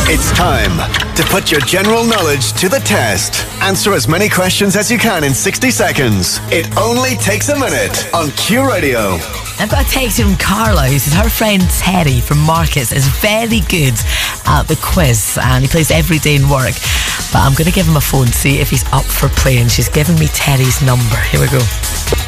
It's time to put your general knowledge to the test. Answer as many questions as you can in 60 seconds. It only takes a minute on Q Radio. I've got a text from Carla who says her friend Terry from Markets is very good at the quiz and he plays every day in work. But I'm going to give him a phone to see if he's up for playing. She's given me Terry's number. Here we go.